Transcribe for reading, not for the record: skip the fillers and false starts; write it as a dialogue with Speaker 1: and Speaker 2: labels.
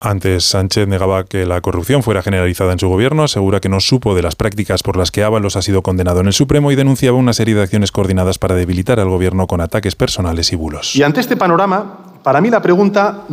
Speaker 1: Antes, Sánchez negaba que la corrupción fuera generalizada en su gobierno, asegura que no supo de las prácticas por las que Ábalos ha sido condenado en el Supremo y denunciaba una serie de acciones coordinadas para debilitar al gobierno con ataques personales y bulos.
Speaker 2: Y ante este panorama, para mí la pregunta